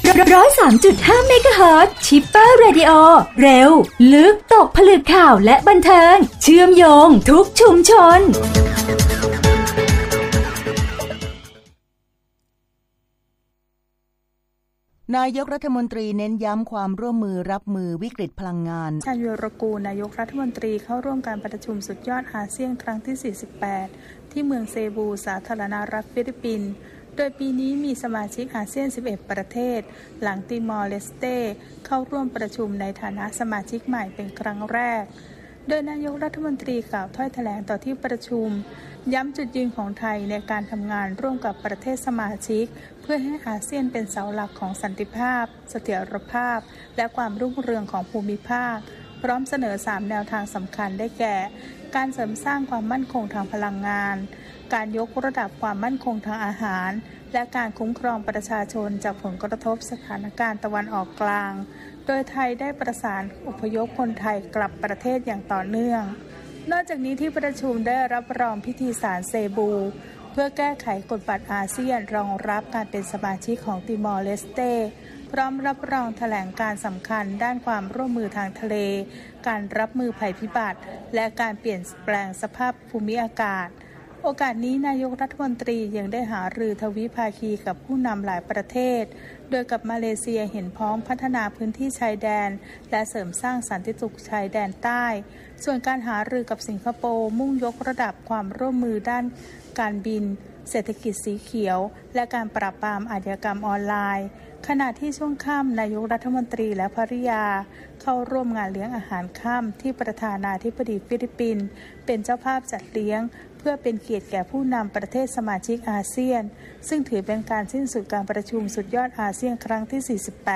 103.5 เมกะเฮิรตซ์ชิปเปอร์เรดิโอเร็วลึกตกผลึกข่าวและบันเทิงเชื่อมโยงทุกชุมชนนายกรัฐมนตรีเน้นย้ำความร่วมมือรับมือวิกฤตพลังงานชาญวิรกูลนายกรัฐมนตรีเข้าร่วมการประชุมสุดยอดอาเซียนครั้งที่ 48 ที่เมืองเซบูสาธารณรัฐฟิลิปปินส์โดยปีนี้มีสมาชิกอาเซียน 11 ประเทศหลังติมอร์เลสเตเข้าร่วมประชุมในฐานะสมาชิกใหม่เป็นครั้งแรกโดยนายกรัฐมนตรีกล่าวถ้อยแถลงต่อที่ประชุมย้ำจุดยืนของไทยในการทำงานร่วมกับประเทศสมาชิกเพื่อให้อาเซียนเป็นเสาหลักของสันติภาพเสถียรภาพและความรุ่งเรืองของภูมิภาคพร้อมเสนอ3แนวทางสำคัญได้แก่การเสริมสร้างความมั่นคงทางพลังงานการยกระดับความมั่นคงทางอาหารและการคุ้มครองประชาชนจากผลกระทบสถานการณ์ตะวันออกกลางโดยไทยได้ประสานอพยพคนไทยกลับประเทศอย่างต่อเนื่องนอกจากนี้ที่ประชุมได้รับรองพิธีสารเซบูเพื่อแก้ไขกฎบัตรอาเซียนรองรับการเป็นสมาชิกของติมอร์เลสเตพร้อมรับรองแถลงการสำคัญด้านความร่วมมือทางทะเลการรับมือภัยพิบัติและการเปลี่ยนแปลงสภาพภูมิอากาศโอกาสนี้นายกรัฐมนตรียังได้หารือทวิภาคีกับผู้นำหลายประเทศโดยกับมาเลเซียเห็นพ้องพัฒนาพื้นที่ชายแดนและเสริมสร้างสันติสุขชายแดนใต้ส่วนการหารือกับสิงคโปร์มุ่งยกระดับความร่วมมือด้านการบินเศรษฐกิจสีเขียวและการปราบปรามอาชญากรรมออนไลน์ขณะที่ช่วงค่ำนายกรัฐมนตรีและภริยาเข้าร่วมงานเลี้ยงอาหารค่ำที่ประธานาธิบดีฟิลิปปินส์เป็นเจ้าภาพจัดเลี้ยงเพื่อเป็นเกียรติแก่ผู้นำประเทศสมาชิกอาเซียนซึ่งถือเป็นการสิ้นสุดการประชุมสุดยอดอาเซียนครั้งที่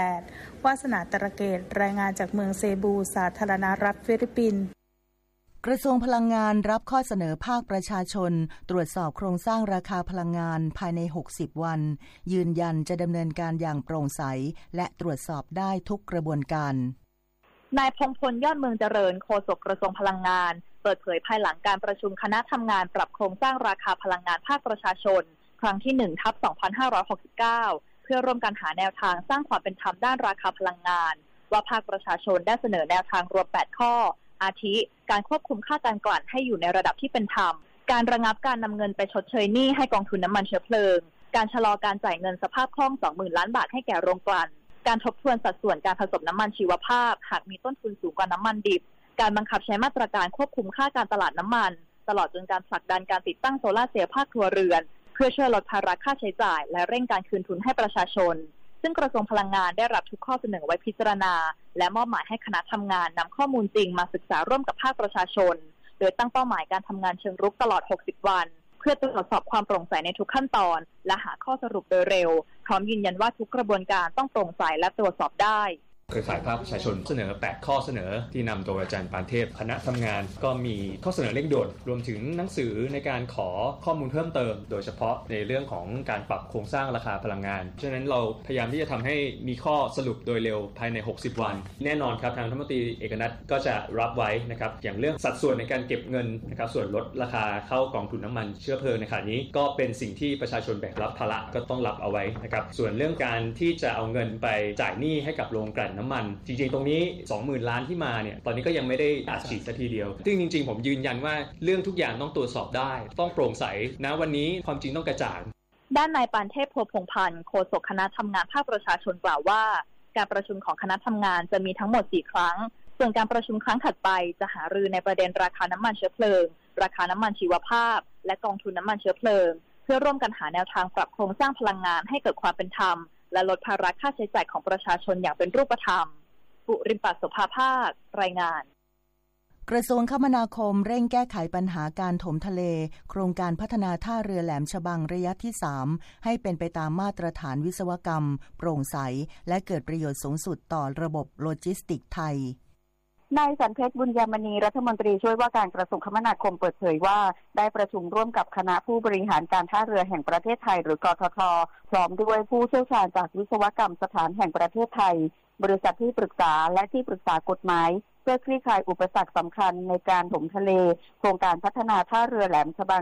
48 วาสนาตระเกตรายงานจากเมืองเซบูสาธารณรัฐฟิลิปปินส์กระทรวงพลังงานรับข้อเสนอภาคประชาชนตรวจสอบโครงสร้างราคาพลังงานภายใน60วันยืนยันจะดำเนินการอย่างโปร่งใสและตรวจสอบได้ทุกกระบวนการนายพงษ์พลยอดเมืองเจริญโฆษกกระทรวงพลังงานเปิดเผยภายหลังการประชุมคณะทำงานปรับโครงสร้างราคาพลังงานภาคประชาชนครั้งที่ 1/2569 เพื่อร่วมกันหาแนวทางสร้างความเป็นธรรมด้านราคาพลังงานว่าภาคประชาชนได้เสนอแนวทางรวม8ข้ออาทิการควบคุมค่าการกลั่นให้อยู่ในระดับที่เป็นธรรมการระงับการนำเงินไปชดเชยหนี้ให้กองทุนน้ำมันเชื้อเพลิงการชะลอการจ่ายเงินสภาพคล่อง 20,000 ล้านบาทให้แก่โรงกลั่นการทบทวนสัดส่วนการผสมน้ำมันชีวภาพหากมีต้นทุนสูงกว่าน้ำมันดิบการบังคับใช้มาตรการควบคุมค่าการตลาดน้ำมันตลอดจนการผลักดันการติดตั้งโซลาร์เซลล์ภาคครัวเรือนเพื่อช่วยลดภาระค่าใช้จ่ายและเร่งการคืนทุนให้ประชาชนซึ่งกระทรวงพลังงานได้รับทุกข้อเสนอไว้พิจารณาและมอบหมายให้คณะทำงานนำข้อมูลจริงมาศึกษาร่วมกับภาคประชาชนโดยตั้งเป้าหมายการทำงานเชิงรุกตลอด60วันเพื่อตรวจสอบความโปร่งใสในทุกขั้นตอนและหาข้อสรุปโดยเร็วพร้อมยืนยันว่าทุกกระบวนการต้องโปร่งใสและตรวจสอบได้เครือข่ายภาคประชาชนเสนอ8ข้อเสนอที่นำโดยอาจารย์ปานเทพคณะทำงานก็มีข้อเสนอเร่งด่วนรวมถึงหนังสือในการขอข้อมูลเพิ่มเติมโดยเฉพาะในเรื่องของการปรับโครงสร้างราคาพลังงานฉะนั้นเราพยายามที่จะทำให้มีข้อสรุปโดยเร็วภายใน60วันแน่นอนครับทางรัฐมนตรีเอกนัทก็จะรับไว้นะครับอย่างเรื่องสัดส่วนในการเก็บเงินนะครับส่วนลดราคาเข้ากองทุนน้ำมันเชื้อเพลิงในขณะนี้ก็เป็นสิ่งที่ประชาชนแบกรับภาระก็ต้องรับเอาไว้นะครับส่วนเรื่องการที่จะเอาเงินไปจ่ายหนี้ให้กับโรงกลั่นน้ำมันจริงๆตรงนี้ 20,000 ล้านที่มาเนี่ยตอนนี้ก็ยังไม่ได้อัดฉีดสักทีเดียวซึ่งจริงๆผมยืนยันว่าเรื่องทุกอย่างต้องตรวจสอบได้ต้องโปร่งใสนะวันนี้ความจริงต้องกระจ่างด้านนายปานเทพโพพงษ์พันธ์โฆษกคณะทำงานภาคประชาชนกล่าวว่าการประชุมของคณะทำงานจะมีทั้งหมด4ครั้งส่วนการประชุมครั้งถัดไปจะหารือในประเด็นราคาน้ำมันเชื้อเพลิงราคาน้ำมันชีวภาพและกองทุนน้ำมันเชื้อเพลิงเพื่อร่วมกันหาแนวทางปรับโครงสร้างพลังงานให้เกิดความเป็นธรรมและลดภาระค่าใช้จ่ายของประชาชนอย่างเป็นรูปธรรมปุริมปัสโสภาภาครายงานกระทรวงคมนาคมเร่งแก้ไขปัญหาการถมทะเลโครงการพัฒนาท่าเรือแหลมฉบังระยะที่3ให้เป็นไปตามมาตรฐานวิศวกรรมโปร่งใสและเกิดประโยชน์สูงสุดต่อระบบโลจิสติกส์ไทยนายสันเพชรบุญยมณีรัฐมนตรีช่วยว่าการกระทรวงคมนาคมเปิดเผยว่าได้ประชุมร่วมกับคณะผู้บริหารการท่าเรือแห่งประเทศไทยหรือกทท.พร้อมด้วยผู้เชี่ยวชาญจากวิศวกรรมสถานแห่งประเทศไทยบริษัทที่ปรึกษาและที่ปรึกษากฎหมายเพื่อคลี่คลายอุปสรรคสำคัญในการถมทะเลโครงการพัฒนาท่าเรือแหลมฉบัง